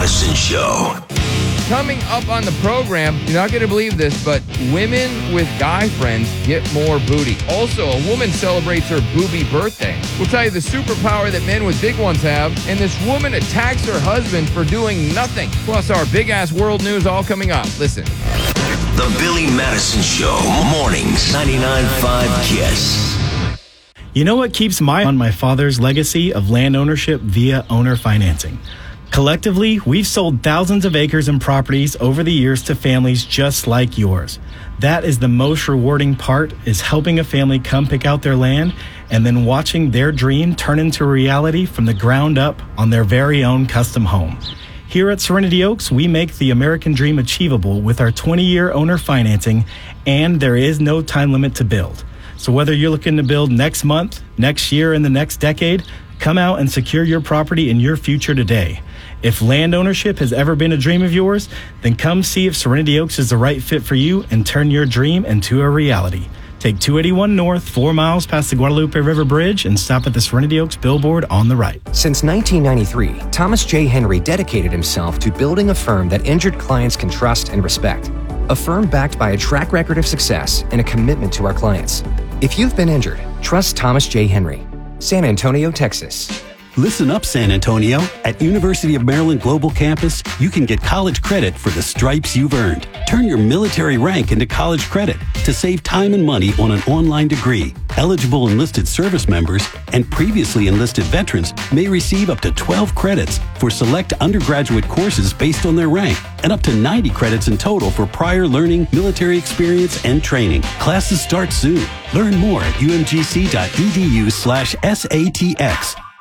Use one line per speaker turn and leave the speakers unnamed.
Madison Show.
Coming up on the program, you're not going to believe this, but women with guy friends get more booty. Also, a woman celebrates her booby birthday. We'll tell you the superpower that men with big ones have, and this woman attacks her husband for doing nothing. Plus, our big-ass world news all coming up. Listen.
The Billy Madison Show, mornings, 99.5 KISS.
You know what keeps my father's legacy of land ownership via owner financing? Collectively, we've sold thousands of acres and properties over the years to families just like yours. That is the most rewarding part, is helping a family come pick out their land and then watching their dream turn into a reality from the ground up on their very own custom home. Here at Serenity Oaks, we make the American dream achievable with our 20-year owner financing, and there is no time limit to build. So whether you're looking to build next month, next year, and the next decade, come out and secure your property and your future today. If land ownership has ever been a dream of yours, then come see if Serenity Oaks is the right fit for you and turn your dream into a reality. Take 281 North, 4 miles past the Guadalupe River Bridge, and stop at the Serenity Oaks billboard on the right.
Since 1993, Thomas J. Henry dedicated himself to building a firm that injured clients can trust and respect. A firm backed by a track record of success and a commitment to our clients. If you've been injured, trust Thomas J. Henry. San Antonio, Texas.
Listen up, San Antonio. At University of Maryland Global Campus, you can get college credit for the stripes you've earned. Turn your military rank into college credit to save time and money on an online degree. Eligible enlisted service members and previously enlisted veterans may receive up to 12 credits for select undergraduate courses based on their rank, and up to 90 credits in total for prior learning, military experience, and training. Classes start soon. Learn more at umgc.edu/SATX